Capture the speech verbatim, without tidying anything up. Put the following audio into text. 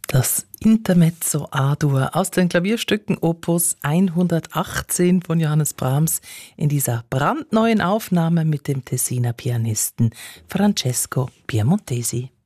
Das Intermezzo A-Dur aus den Klavierstücken Opus hundertachtzehn von Johannes Brahms in dieser brandneuen Aufnahme mit dem Tessiner Pianisten Francesco Piemontesi.